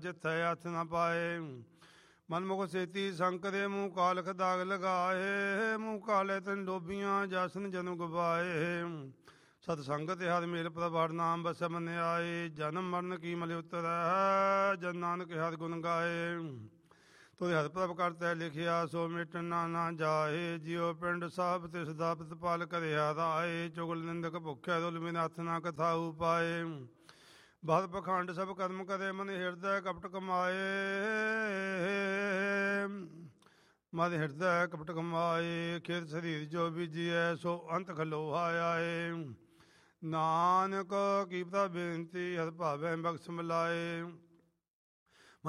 ਜਿੱਥੈ ਹੱਥ ਨ ਪਾਏ। ਮਨਮੁਖ ਸੇਤੀ ਸੰਕ ਦੇ ਮੂੰਹ ਕਾਲਖ ਦਾਗ ਲਗਾਏ। ਮੂੰਹ ਕਾਲੇ ਤਨ ਡੋਬੀਆਂ ਜਸਨ ਜਨਮ ਗਵਾਏ। ਸਤ ਸੰਗਤ ਹਰਿ ਮੇਲ ਪ੍ਰਭਾੜ ਨਾਮ ਬਸੈ ਮਨ ਆਏ। ਜਨਮ ਮਰਨ ਕੀ ਮਲਿ ਉਤਰੈ ਜਨ ਨਾਨਕ ਹਰਿ ਗੁਣ ਗਾਏ। ਤੁਧ ਹਰਿ ਪ੍ਰਭ ਕਰਤੈ ਲਿਖਿਆ ਸੋ ਮਿਟਣਾ ਨਾ ਜਾਏ। ਜਿਉ ਪਿੰਡ ਸਾਹਿਬ ਤਿਸ ਦਾ ਪ੍ਰਤਪਾਲ ਕਰਿਆ ਰਾਏ। ਚੁਗਲ ਨਿੰਦਕ ਭੁਖਿਆ ਦੁਲ ਬਿਨ ਹੱਥ ਨਾ ਕਥਾਉ ਪਾਏ। ਬਹੁਤ ਪਖੰਡ ਸਭ ਕਰਮ ਕਰੇ ਮਨ ਹਿਰਦੈ ਕਪਟ ਕਮਾਏ। ਮਨ ਹਿਰਦੈ ਕਪਟ ਕਮਾਏ। ਖੇਤ ਸਰੀਰ ਜੋ ਬੀਜੀਐ ਸੋ ਅੰਤ ਖਲੋਹਾ ਆਏ। ਨਾਨਕ ਕੀਤਾ ਬੇਨਤੀ ਹਰਿ ਭਾਵੈ ਬਖਸ਼ ਮਿਲਾਏ।